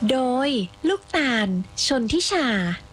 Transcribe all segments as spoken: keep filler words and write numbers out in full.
โดยลูกตาลชนทิชา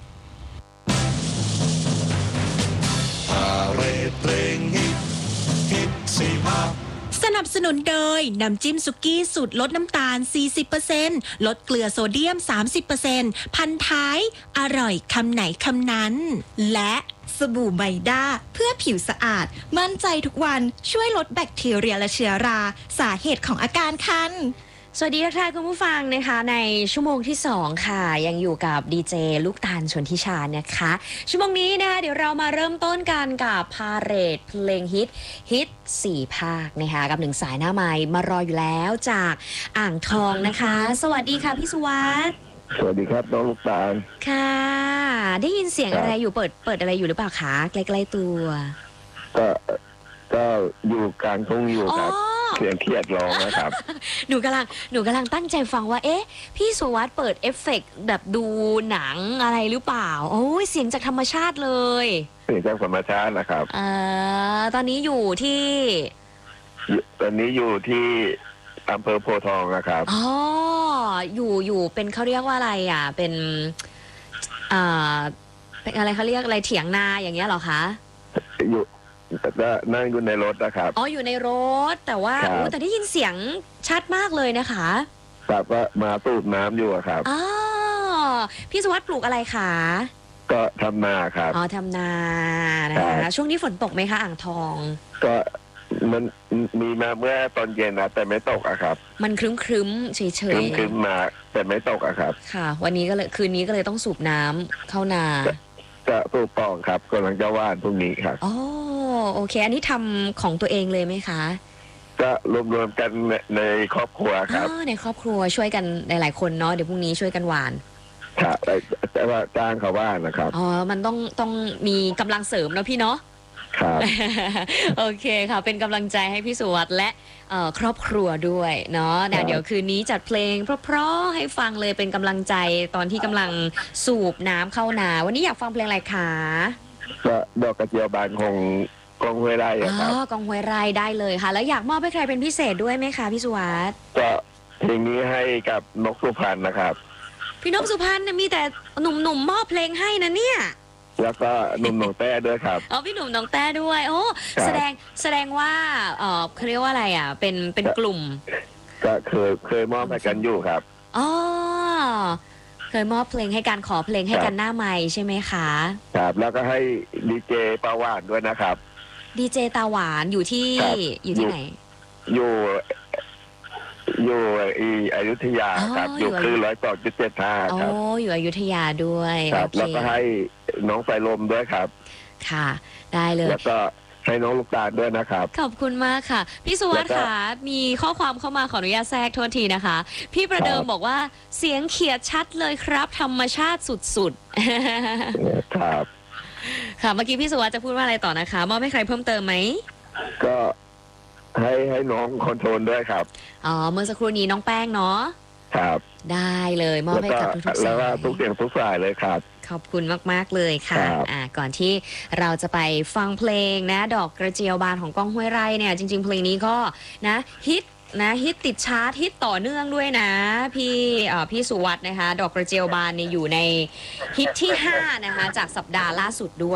พาเรดเพลงฮิตฮิตสี่ภาคสนับสนุนโดยน้ำจิ้มสุกี้สูตรลดน้ำตาล สี่สิบเปอร์เซ็นต์ ลดเกลือโซเดียม สามสิบเปอร์เซ็นต์ พันท้ายอร่อยคำไหนคำนั้นและสบู่ไบด้าเพื่อผิวสะอาดมั่นใจทุกวันช่วยลดแบคทีเรียและเชื้อราสาเหตุของอาการคันสวัสดีค่ะคุณผู้ฟังนะคะในชั่วโมงที่สองค่ะยังอยู่กับดีเจลูกตาลชนทิชานะคะชั่วโมงนี้นะคะเดี๋ยวเรามาเริ่มต้นกันกับพาเหรดเพลงฮิตฮิตสี่ภาคนะคะกับหนึ่งสายหน้าไมค์มารออยู่แล้วจากอ่างทองนะคะสวัสดีค่ะพี่สุวัสดิ์สวัสดีครับน้องลูกตาลค่ะได้ยินเสียงอะไรอยู่เปิดเปิดอะไรอยู่หรือเปล่าคะใกล้ๆตัวก็ก็อยู่กลางทุ่งอยู่ครับเสียงเครียดร้องนะครับหนูกำลังหนูกำลังตั้งใจฟังว่าเอ๊ะพี่สุวัสดิ์เปิดเอฟเฟกต์แบบดูหนังอะไรหรือเปล่าโอ้ยเสียงจากธรรมชาติเลยเสียงจากธรรมชาตินะครับอ่าตอนนี้อยู่ที่ตอนนี้อยู่ที่อำเภอโพธิ์ทองนะครับอ๋ออยู่อยู่เป็นเขาเรียกว่าอะไรอ่ะเป็นอ่าเป็นอะไรเขาเรียกอะไรเถียงนาอย่างเงี้ยหรอคะอยู่ก็นั่งอยู่ในรถนะครับอ๋ออยู่ในรถแต่ว่าโอ้แต่ได้ยินเสียงชัดมากเลยนะคะครับก็มาสูบน้ำอยู่ครับอ๋อพี่สุวัสดิ์ปลูกอะไรคะก็ทำนาครับอ๋อทำนานะคะช่วงนี้ฝนตกไหมคะอ่างทองก็มันมีมาเมื่อตอนเย็นนะแต่ไม่ตกอะครับมันครึ้มครึ้มเฉยเฉยครึ้มมาแต่ไม่ตกอะครับค่ะวันนี้ก็เลยคืนนี้ก็เลยต้องสูบน้ำเข้านาจะปลูกปองครับกำลังจะว่านพรุ่งนี้ครับอ๋อโอเคอันนี้ทำของตัวเองเลยไหมคะก็รวมๆกันในครอบครัวครับอ๋อในครอบครัวช่วยกันหลายๆคนเนาะเดี๋ยวพรุ่งนี้ช่วยกันหวานครับแต่ว่าจ้างเขาว่านนะครับอ๋อมันต้องต้องมีกำลังเสริมเนาะพี่เนาะครับโอเคค่ะเป็นกำลังใจให้พี่สุวัสดิ์และครอบครัวด้วยเนาะเดี๋ยวคืนนี้จัดเพลงเพราะๆให้ฟังเลยเป็นกำลังใจตอนที่กำลังสูบน้ำเข้านาวันนี้อยากฟังเพลงอะไรคะก็ดอกกระเจียวบานของกองห้วยไร่ครับอ๋อกองห้วยไร่ได้เลยค่ะแล้วอยากมอบให้ใครเป็นพิเศษด้วยไหมคะพี่สุวัสดิ์ก็เพลงนี้ให้กับนกสุพรรณนะครับพี่นกสุพรรณมีแต่หนุ่มๆมอบเพลงให้นะเนี่ยแล้วก็หนุ่มหนองแต้ด้วยครับอ๋อพี่หนุ่มหนองแต้ด้วยโอ้แสดงแสดงว่าเออเขาเรียกว่าอะไรอ่ะเป็นเป็นกลุ่มก็เคยเคยมอบให้กันอยู่ครับอ๋อเคยมอบเพลงให้การขอเพลงให้กันหน้าไมค์ใช่ไหมคะครับแล้วก็ให้ดีเจปาวานด้วยนะครับดีเจตาหวานอยู่ที่อยู่ที่ไหนอยู่อยู่อีอยุธยาครับอยู่คือร้อยสองจุดเจ็ดห้าครับโอ้อยู่อยุธยาด้วยครับแล้วก็ให้น้องไฟลมด้วยครับค่ะได้เลยแล้วก็ให้น้องลูกตาลด้วยนะครับขอบคุณมากค่ะพี่สุวัสดิ์ค่ะมีข้อความเข้ามาขออนุญาตแทรกโทษทีนะคะพี่ประเดิมบอกว่าเสียงเขียดชัดเลยครับธรรมชาติสุดๆครับค่ะเมื่อกี้พี่สุวัสดิ์จะพูดว่าอะไรต่อนะคะมอบให้ใครเพิ่มเติมไหมก็ให้ให้น้องคอนโทรลด้วยครับอ๋อเมื่อสักครู่นี้น้องแป้งเนาะครับได้เลยมอบให้กับทุกๆสายแล้วก็ทุกเสียงทุกฝ่ายเลยครับขอบคุณมากๆเลยค่ะอ่าก่อนที่เราจะไปฟังเพลงนะดอกกระเจียวบานของก้องห้วยไร่เนี่ยจริงๆเพลงนี้ก็นะฮิตนะฮิตติดชาร์ตฮิตต่อเนื่องด้วยนะพี่อ่าพี่สุวัสดิ์นะคะดอกกระเจียวบานเนี่ยอยู่ในฮิตที่ห้านะคะจากสัปดาห์ล่าสุดด้วย